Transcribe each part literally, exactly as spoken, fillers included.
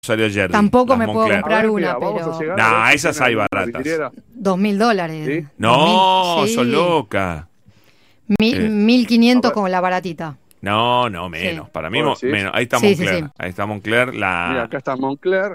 salió ayer. Tampoco me puedo comprar una, pero... No, esas hay baratas. Dos mil dólares. ¿Sí? No, Dos mil, sí. sos loca. Mi, eh. mil quinientos como la baratita. No, no, menos. Sí. Para mí, mo- menos. Ahí está Sí, Moncler. sí, sí. Ahí está Moncler. La... Mira, acá está Moncler.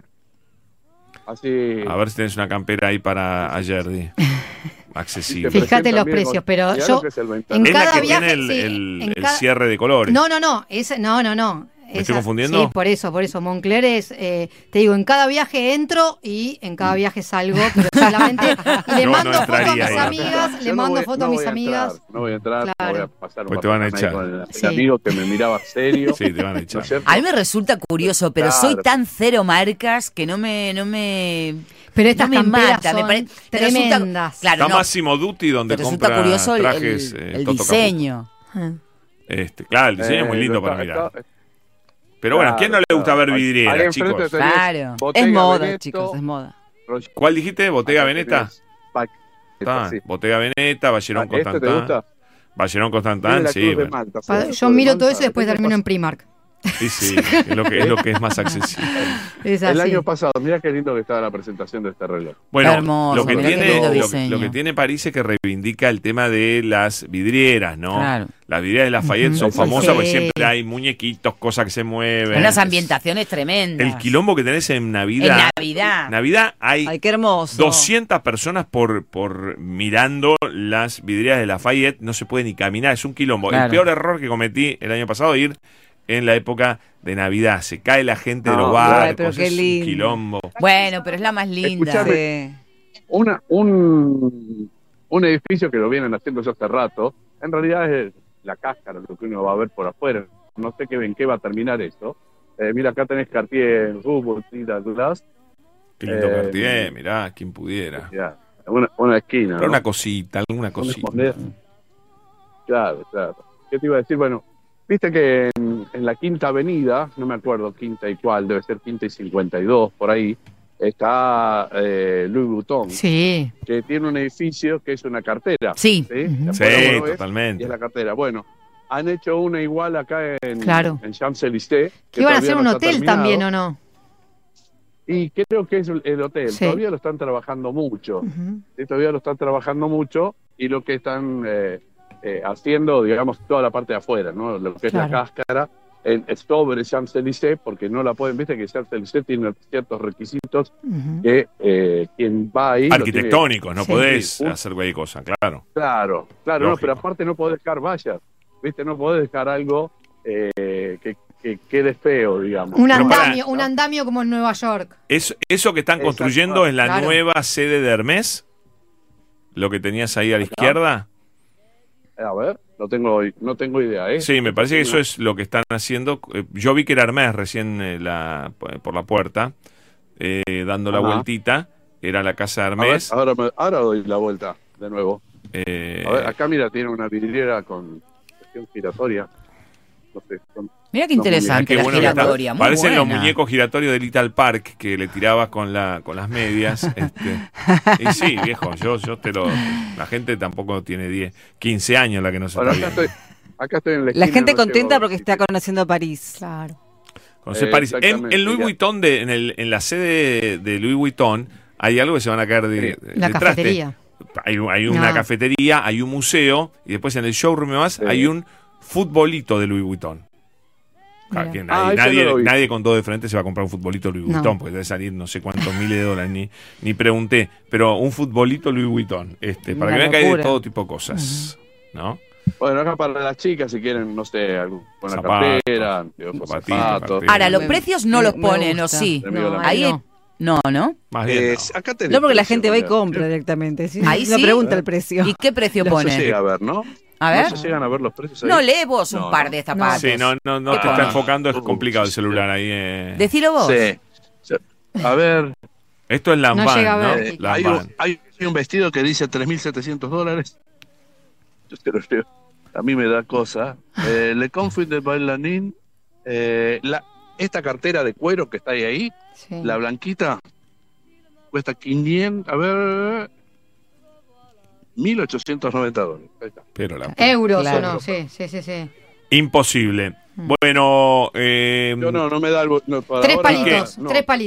Así... A ver si tenés una campera ahí para ayer, Di. Accesible. Fíjate los precios, pero yo en es cada la que viaje, tiene el, sí, el, en el cada... cierre de colores. No, no, no, ese, no, no, no. ¿Me estoy confundiendo? Sí, por eso, por eso. Moncler es, eh, te digo, en cada viaje entro y en cada viaje salgo, pero solamente le Yo mando no fotos a mis entraría ahí. amigas, Yo le no mando voy- fotos no a mis voy a amigas. entrar, no voy a entrar, Claro. voy a pasar un Pues te van a papel echar. con el, Sí. el amigo que me miraba serio. Sí, te van a echar. ¿No es cierto? A mí me resulta curioso, pero Claro. soy tan cero marcas que no me... No me Pero estas no me camperas mata, me son pare- me resulta- tremendas. claro, Está no, Massimo Dutti donde me resulta compra curioso el, trajes. el- eh, el Toto diseño. Caputo. Este, claro, el diseño es muy Eh, lindo está- para mirar. está- Pero bueno, ¿a claro, quién no le claro. gusta ver Ahí- ahí vidriera, enfrente chicos? tenés Claro. Bottega Es moda, Veneta, chicos, es moda. Roger- ¿Cuál dijiste? ¿Bottega acá Veneta? tenés Pac- Está, sí. Bottega Veneta, Ballerón Ah, ¿este te Constantin. gusta? Ballerón Tiene Constantin, la sí. Cruz de Bueno. Malta, Pa- ¿sí? Yo Cruz de miro Malta, todo eso y después tengo termino en pas- Primark. Sí, sí, es lo que es, lo que es más accesible. Es El así. año pasado, mira qué lindo que estaba la presentación de este reloj. Bueno, Hermoso, lo, que mirá qué tiene, lindo lo, diseño. lo que tiene París es que reivindica el tema de las vidrieras, ¿no? Claro. Las vidrieras de Lafayette son Exacto. famosas porque Sí. siempre hay muñequitos, cosas que se mueven. Unas ambientaciones tremendas. El quilombo que tenés en En Navidad. Navidad. Navidad hay Ay, qué hermoso. doscientas personas por, por mirando las vidrieras de Lafayette, no se puede ni caminar, es un quilombo. Claro. El peor error que cometí el año pasado, ir en la época de Navidad. Se cae la gente de los No, barcos, ay, pero qué es un lindo. quilombo. Bueno, pero es la más linda. Escuchame. Sí. Una, un, un edificio que lo vienen haciendo ya hace rato, en realidad es la cáscara, lo que uno va a ver por afuera. No sé qué, en qué va a terminar eso. Eh, mira, acá tenés Cartier, Hugo, Tita, Douglas. Qué lindo Eh, Cartier, mirá, quien pudiera. Ya, una, una esquina. Pero ¿no? una cosita, alguna cosita. moneda. Claro, claro. ¿Qué te iba a decir? Bueno, viste que en, en la Quinta Avenida, no me acuerdo quinta y cuál, debe ser quinta y cincuenta y dos, por ahí, está eh, Louis Vuitton, Sí. que tiene un edificio que es una cartera. Sí. ¿Sí? Ujú. Sí, Afuera vos lo ves, totalmente. Y es la cartera. Bueno, han hecho una igual acá en, Claro. en Champs-Élysées. Que iban a todavía hacer no un está hotel terminado. también, ¿o no? Y creo que es el el hotel. Sí. Todavía lo están trabajando mucho. Ujú. Sí, todavía lo están trabajando mucho y lo que están eh, eh, haciendo, digamos, toda la parte de afuera, ¿no? Lo que es la Claro. cáscara, en sobre Champs-Élysées, porque no la pueden, viste que Champs-Élysées tiene ciertos requisitos Ujú. que eh, quien va ahí... lo tiene- Arquitectónicos, no Sí. podés Sí. hacer cualquier cosa, claro. Claro, claro, no, Lógico. pero aparte no podés dejar vallas, viste, no podés dejar algo eh, que, que quede feo, digamos. Un Pero pará, andamio, un andamio como en Nueva York. Es, eso que están Exacto. construyendo es la Claro. nueva sede de Hermès, lo que tenías ahí a la izquierda. A ver, no tengo, no tengo idea, ¿eh? Sí, me parece que eso es lo que están haciendo. Eh, Yo vi que era Hermès recién eh, la, por la puerta, eh, dando la Ajá. vueltita. Era la casa de A ver, Hermès. ahora, me- ahora doy la vuelta de nuevo. Eh, A ver, acá mira, tiene una vidriera con cuestión giratoria. No sé, son- Mira qué No, interesante qué la bueno que está. giratoria. Muy Parecen los buena. muñecos giratorios de Little Park que le tirabas con la con las medias. Este. Y sí, viejo, yo, yo te lo. La gente tampoco tiene diez, quince años la que no se Bueno, está acá viendo. estoy, acá estoy en la La esquina, gente no contenta llego- porque está conociendo París. Claro. Conocer Eh, París. En, exactamente, en Louis ya. Vuitton, de, en, el, en la sede de Louis Vuitton, hay algo que se van a caer de, de- La de traste. cafetería. Hay, hay una No. cafetería, hay un museo, y después en el showroom más Sí. hay un futbolito de Louis Vuitton. Mira. Ah, que Ah, nadie, ese nadie, no lo vi. nadie con todo de frente se va a comprar un futbolito Louis No. Vuitton, porque debe salir no sé cuántos miles de dólares, ni, ni pregunté. Pero un futbolito Louis Vuitton, este, para Una que vean que hay de locura. todo tipo de cosas, ¿no? Bueno, acá para las chicas, si quieren, no sé, alguna Zapatos, cartera, anteojos, zapatitos, zapatos. cartera. Ahora, los Me- precios no me- los me ponen, ¿o gusta. sí? Me amigo No, la- Ahí no. no, ¿no? Más bien. Eh, no. acá tenés No, porque la precio, gente va y mira. compra directamente. ¿sí? Ahí No sí. pregunta el precio. ¿Y qué precio No pone? se llega a ver, ¿no? A ver. No se llegan a ver los precios ahí. No lee vos un No, par no. de zapatos. Sí, no, no, no te ¿Qué está pones? enfocando, es Uh, complicado el sí, celular ahí. eh. Decilo vos. Sí. Sí. A ver, Esto es Lanvin, llega a ¿no? ver. eh, hay, Lanvin. un, hay un vestido que dice tres mil setecientos dólares. Yo te lo leo. A mí me da cosa. Eh, Le Confit de Bailanín. Eh, la, esta cartera de cuero que está ahí, ahí Sí. la blanquita, cuesta quinientos, a ver, mil ochocientos noventa dólares. Ahí está. Pero la- Euros Claro. o no, sí, sí, sí, sí. Imposible. Bueno, eh, Yo no, no me da el... no, para Tres ahora, palitos, no. tres palitos.